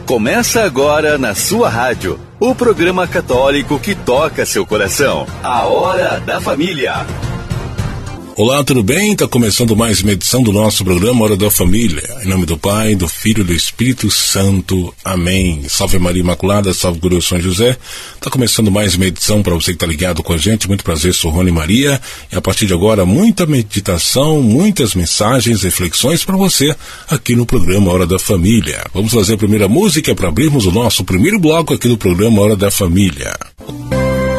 Começa agora na sua rádio, o programa católico que toca seu coração. A Hora da Família. Olá, tudo bem? Está começando mais uma edição do nosso programa Hora da Família. Em nome do Pai, do Filho e do Espírito Santo. Amém. Salve Maria Imaculada, salve Glorioso São José. Está começando mais uma edição para você que está ligado com a gente. Muito prazer, sou Rony Maria. E a partir de agora, muita meditação, muitas mensagens, reflexões para você aqui no programa Hora da Família. Vamos fazer a primeira música para abrirmos o nosso primeiro bloco aqui do programa Hora da Família.